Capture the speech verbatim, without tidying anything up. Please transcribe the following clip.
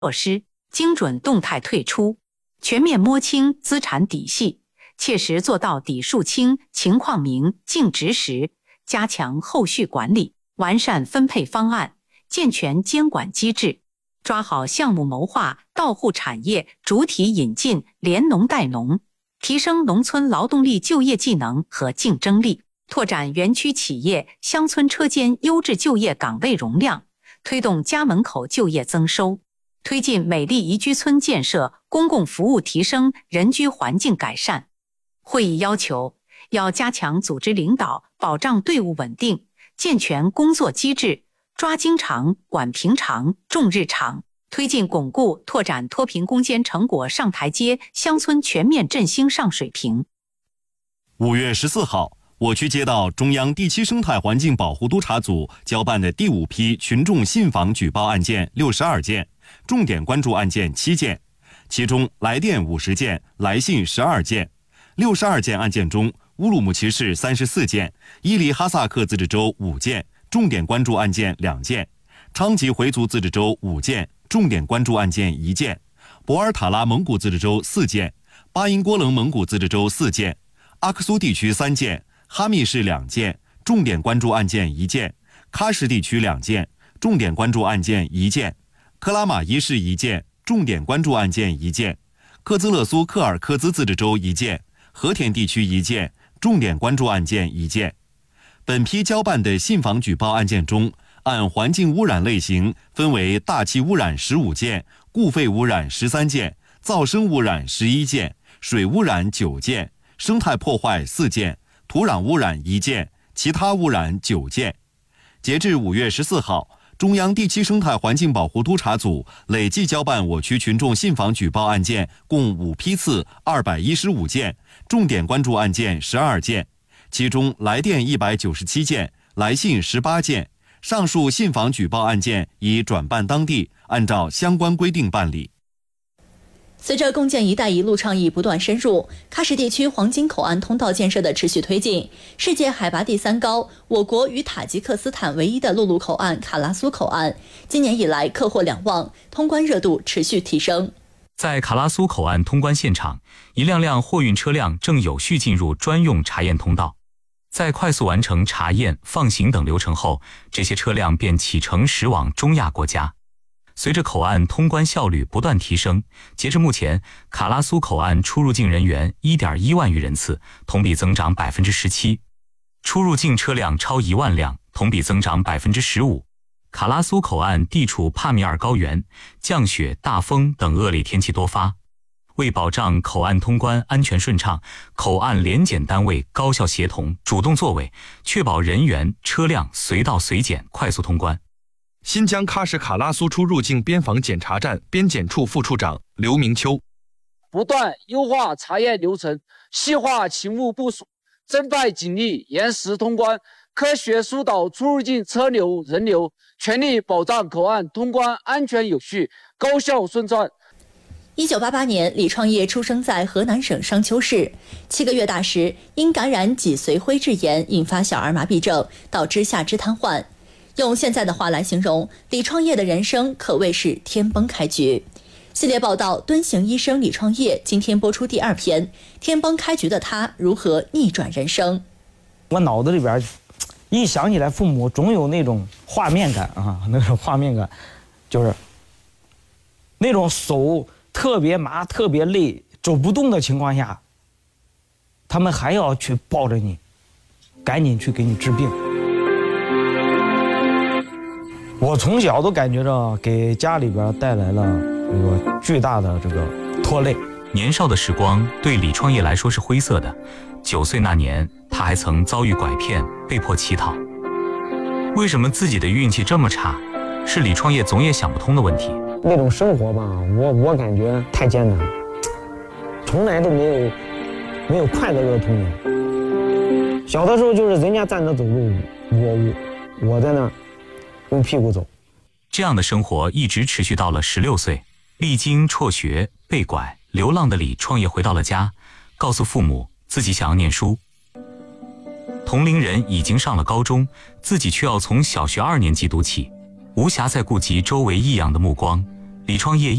措施，精准动态退出，全面摸清资产底细，切实做到底数清、情况明、净值实，加强后续管理，完善分配方案，健全监管机制，抓好项目谋划、到户产业主体引进、联农带农，提升农村劳动力就业技能和竞争力，拓展园区企业、乡村车间优质就业岗位容量，推动家门口就业增收，推进美丽宜居村建设、公共服务提升、人居环境改善。会议要求，要加强组织领导，保障队伍稳定，健全工作机制，抓经常、管平常、重日常，推进巩固拓展脱贫攻坚成果上台阶，乡村全面振兴上水平。 五月十四号，我区接到中央第七生态环境保护督察组交办的第五批群众信访举报案件六十二件，重点关注案件七件，其中来电五十件，来信十二件。六十二件案件中，乌鲁木齐市三十四件，伊犁哈萨克自治州五件，重点关注案件两件；昌吉回族自治州五件，重点关注案件一件；博尔塔拉蒙古自治州四件，巴音郭楞蒙古自治州四件，阿克苏地区三件，哈密市两件，重点关注案件一件；喀什地区两件，重点关注案件一件；克拉玛依市一件，重点关注案件一件；克孜勒苏克尔克孜自治州一件，和田地区一件，重点关注案件一件。本批交办的信访举报案件中，按环境污染类型分为大气污染十五件，固废污染十三件，噪声污染十一件，水污染九件，生态破坏四件，土壤污染一件，其他污染九件。截至五月十四号，中央第七生态环境保护督察组累计交办我区群众信访举报案件共五批次二百一十五件，重点关注案件十二件，其中来电一百九十七件，来信十八件。上述信访举报案件已转办当地，按照相关规定办理。 随着共建“一带一路”倡议不断深入，喀什地区黄金口岸通道建设的持续推进，世界海拔第三高、我国与塔吉克斯坦唯一的陆路口岸卡拉苏口岸，今年以来客货两旺，通关热度持续提升。 在卡拉苏口岸通关现场，一辆辆货运车辆正有序进入专用查验通道。在快速完成查验、放行等流程后，这些车辆便启程驶往中亚国家。随着口岸通关效率不断提升，截至目前，卡拉苏口岸出入境人员 一点一万余人次，同比增长 百分之十七， 出入境车辆超一万辆，同比增长 百分之十五。卡拉苏口岸地处帕米尔高原，降雪、大风等恶劣天气多发。为保障口岸通关安全顺畅，口岸联检单位高效协同、主动作为，确保人员、车辆随到随检，快速通关。 新疆喀什卡拉苏出入境边防检查站边检处副处长刘明秋： 不断优化查验流程，细化勤务部署，增派警力，严实通关，科学疏导出入境车流人流，全力保障口岸通关安全有序、高效顺畅。 一九八八年，李创业出生在河南省商丘市。七个月大时，因感染脊髓灰质炎，引发小儿麻痹症，导致下肢瘫痪。用现在的话来形容，李创业的人生可谓是天崩开局。系列报道《敦行医生李创业》今天播出第二篇，天崩开局的他如何逆转人生。 我脑子里边一想起来父母，总有那种画面感啊，那种画面感，就是那种手特别麻、特别累、走不动的情况下，他们还要去抱着你，赶紧去给你治病。我从小都感觉着给家里边带来了这个巨大的这个拖累。 年少的时光对李创业来说是灰色的。九岁那年，他还曾遭遇拐骗，被迫乞讨。为什么自己的运气这么差？是李创业总也想不通的问题。 那种生活吧，我我感觉太艰难，从来都没有没有快乐的童年。小的时候就是人家站着走路，我我我在那用屁股走。 这样的生活一直持续到了十六岁，历经辍学、被拐、流浪的李创业回到了家，告诉父母自己想要念书。同龄人已经上了高中，自己却要从小学二年级读起。无暇再顾及周围异样的目光， 李创业